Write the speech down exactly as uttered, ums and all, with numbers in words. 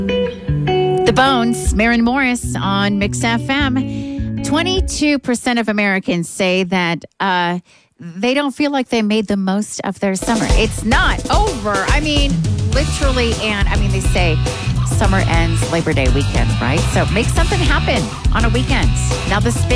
The Bones, Maren Morris on Mix F M. twenty-two percent of Americans say that uh, they don't feel like they made the most of their summer. It's not over. I mean, literally, and I mean, they say summer ends Labor Day weekend, right? So make something happen on a weekend. Now, the